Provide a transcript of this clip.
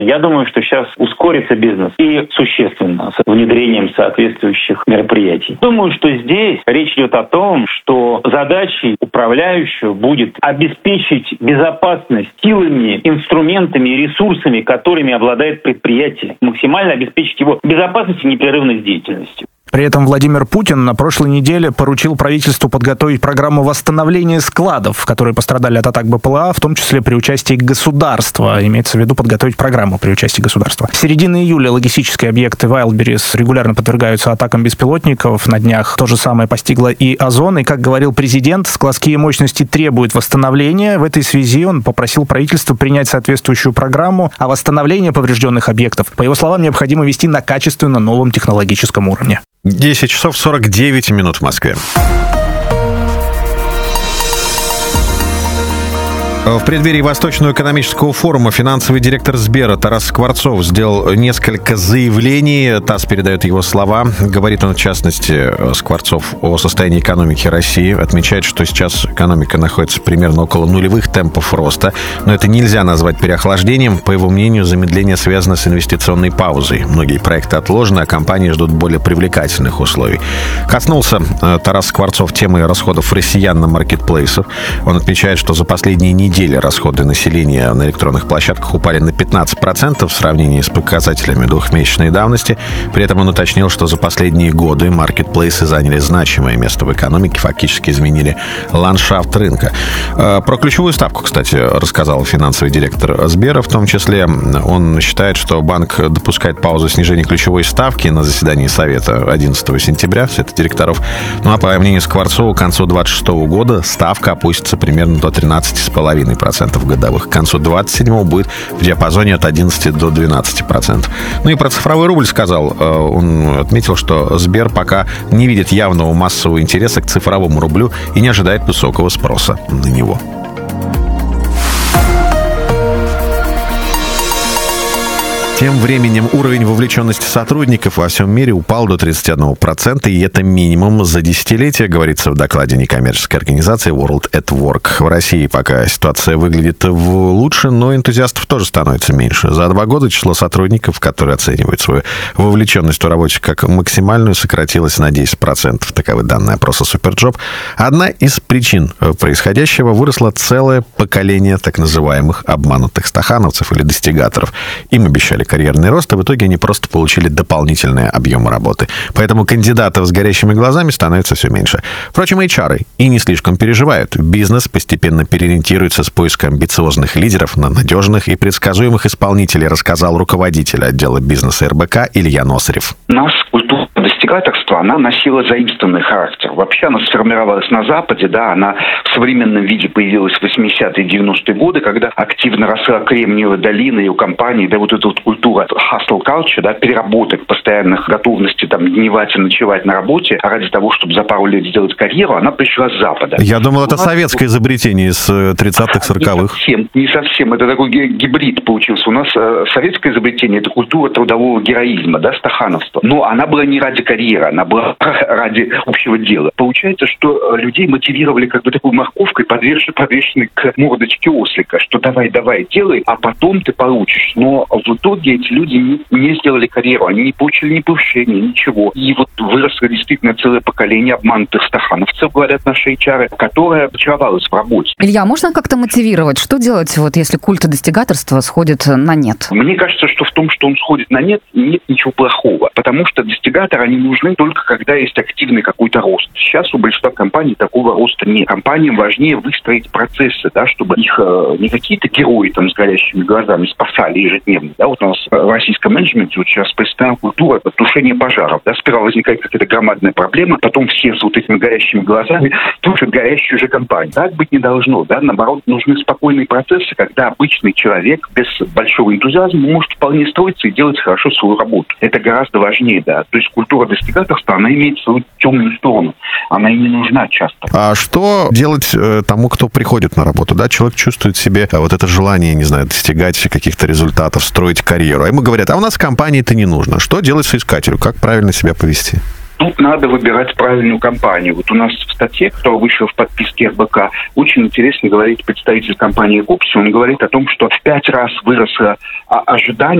Я думаю, что сейчас ускорится бизнес и существенно с внедрением соответствующих мероприятий. Думаю, что здесь речь идет о том, что задачей управляющего будет обеспечить безопасность силами, инструментами и ресурсами, которыми обладает предприятие, максимально обеспечить его безопасность и непрерывность деятельности. При этом Владимир Путин на прошлой неделе поручил правительству подготовить программу восстановления складов, которые пострадали от атак БПЛА, в том числе при участии государства. Имеется в виду подготовить программу при участии государства. С середины июля логистические объекты Wildberries регулярно подвергаются атакам беспилотников. На днях то же самое постигло и Озон. И, как говорил президент, складские мощности требуют восстановления. В этой связи он попросил правительство принять соответствующую программу, а восстановление поврежденных объектов, по его словам, необходимо вести на качественно новом технологическом уровне. 10 часов 49 минут в Москве. В преддверии Восточного экономического форума финансовый директор Сбера Тарас Скворцов сделал несколько заявлений. ТАСС передает его слова. Говорит он, в частности, Скворцов о состоянии экономики России. Отмечает, что сейчас экономика находится примерно около нулевых темпов роста. Но это нельзя назвать переохлаждением. По его мнению, замедление связано с инвестиционной паузой. Многие проекты отложены, а компании ждут более привлекательных условий. Коснулся Тарас Скворцов темы расходов россиян на маркетплейсах. Он отмечает, что за последние недели расходы населения на электронных площадках упали на 15% в сравнении с показателями двухмесячной давности. При этом он уточнил, что за последние годы маркетплейсы заняли значимое место в экономике, фактически изменили ландшафт рынка. Про ключевую ставку, кстати, рассказал финансовый директор Сбера. В том числе он считает, что банк допускает паузу снижения ключевой ставки на заседании Совета 11 сентября, Совета директоров. Ну а по мнению Скворцова, к концу 2026 года ставка опустится примерно до 13,5%. Годовых. К концу 27-го будет в диапазоне от 11 до 12%. Ну и про цифровой рубль сказал. Он отметил, что Сбер пока не видит явного массового интереса к цифровому рублю и не ожидает высокого спроса на него. Тем временем уровень вовлеченности сотрудников во всем мире упал до 31%, и это минимум за десятилетие, говорится в докладе некоммерческой организации World at Work. В России пока ситуация выглядит лучше, но энтузиастов тоже становится меньше. За 2 года число сотрудников, которые оценивают свою вовлеченность у рабочих как максимальную, сократилось на 10%. Таковы данные опроса Superjob. Одна из причин происходящего — выросло целое поколение так называемых обманутых стахановцев или достигаторов. Им обещали карьерный рост, а в итоге они просто получили дополнительные объемы работы. Поэтому кандидатов с горящими глазами становится все меньше. Впрочем, HR и не слишком переживают. Бизнес постепенно переориентируется с поиска амбициозных лидеров на надежных и предсказуемых исполнителей, рассказал руководитель отдела бизнеса РБК Илья Носарев. Наша культура достигательства, она носила заимствованный характер. Вообще она сформировалась на Западе, да, она в современном виде появилась в 80-е и 90-е годы, когда активно росла Кремниевая долина, и у компаний, да, вот эта вот культура hustle culture, да, переработок, постоянных готовности там дневать и ночевать на работе ради того, чтобы за пару лет сделать карьеру, она пришла с Запада. Я думал, это советское изобретение из 30-х, 40-х. Не совсем. Это такой гибрид получился. У нас советское изобретение — это культура трудового героизма, да, стахановства. Но она была не ради карьеры, она была ради общего дела. Получается, что людей мотивировали как бы такой морковкой, подвешенной к мордочке ослика, что давай, делай, а потом ты получишь. Но в итоге эти люди не сделали карьеру, они не получили ни повышения, ничего. И вот выросло действительно целое поколение обманутых стахановцев, говорят наши HR, которое очаровалось в работе. Илья, можно как-то мотивировать? Что делать, вот если культ достигаторства сходит на нет? Мне кажется, что в том, что он сходит на нет, нет ничего плохого. Потому что достигаторы, они нужны только когда есть активный какой-то рост. Сейчас у большинства компаний такого роста нет. Компаниям важнее выстроить процессы, да, чтобы их не какие-то герои там с горящими глазами спасали ежедневно. Да, вот у нас в российском менеджменте вот сейчас представлена культура тушения пожаров. Да, сперва возникает какая-то громадная проблема, потом все с вот этими горящими глазами тушат горящую же компанию. Так быть не должно. Да? Наоборот, нужны спокойные процессы, когда обычный человек без большого энтузиазма может вполне строиться и делать хорошо свою работу. Это гораздо важнее. Да? То есть культура достигаторства, она имеет свою темную сторону. Она и не нужна часто. А что делать тому, кто приходит на работу? Да? Человек чувствует в себе вот это желание, не знаю, достигать каких-то результатов, строить карьеру. А ему говорят, а у нас в компании это не нужно. Что делать соискателю? Как правильно себя повести? тут надо выбирать правильную компанию. Вот у нас в статье, которая вышла в подписке РБК, очень интересно говорит представитель компании Купси. Он говорит о том, что в 5 раз выросло ожидание